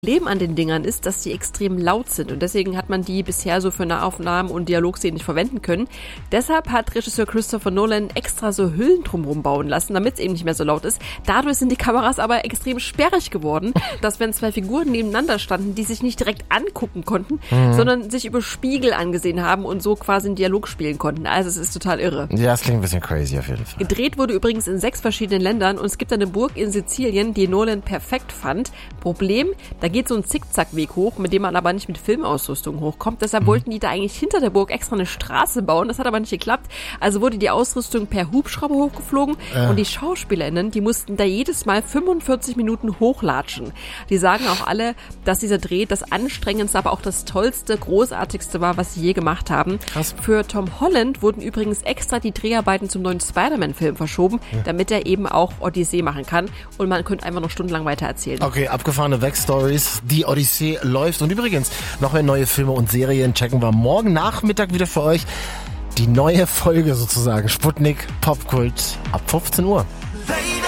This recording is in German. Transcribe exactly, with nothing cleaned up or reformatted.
Problem an den Dingern ist, dass die extrem laut sind und deswegen hat man die bisher so für Nahaufnahmen und Dialogszenen nicht verwenden können. Deshalb hat Regisseur Christopher Nolan extra so Hüllen drumherum bauen lassen, damit es eben nicht mehr so laut ist. Dadurch sind die Kameras aber extrem sperrig geworden, dass wenn zwei Figuren nebeneinander standen, die sich nicht direkt angucken konnten, mhm. sondern sich über Spiegel angesehen haben und so quasi einen Dialog spielen konnten. Also es ist total irre. Ja, es klingt ein bisschen crazy auf jeden Fall. Gedreht wurde übrigens in sechs verschiedenen Ländern und es gibt eine Burg in Sizilien, die Nolan perfekt fand. Problem, da geht so ein Zickzackweg hoch, mit dem man aber nicht mit Filmausrüstung hochkommt. Deshalb mhm. wollten die da eigentlich hinter der Burg extra eine Straße bauen. Das hat aber nicht geklappt. Also wurde die Ausrüstung per Hubschrauber hochgeflogen äh. und die SchauspielerInnen, die mussten da jedes Mal fünfundvierzig Minuten hochlatschen. Die sagen auch alle, dass dieser Dreh das anstrengendste, aber auch das tollste, großartigste war, was sie je gemacht haben. Krass. Für Tom Holland wurden übrigens extra die Dreharbeiten zum neuen Spider-Man-Film verschoben, ja. damit er eben auch Odyssee machen kann. Und man könnte einfach noch stundenlang weiter erzählen. Okay, abgefahrene Backstories. Die Odyssee läuft. Und übrigens, noch mehr neue Filme und Serien checken wir morgen Nachmittag wieder für euch. Die neue Folge sozusagen. Sputnik Popkult ab fünfzehn Uhr.